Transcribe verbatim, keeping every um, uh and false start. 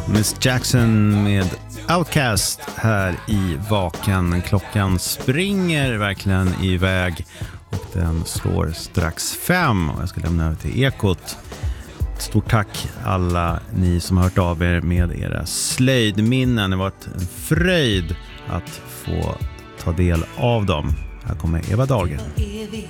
Miss Jackson med Outcast här i Vaken. Klockan springer verkligen iväg och den slår strax fem och jag ska lämna över till Ekot. Stort tack alla ni som har hört av er med era slöjdminnen. Det har varit en fröjd att få ta del av dem. Här kommer Eva Dahlgren.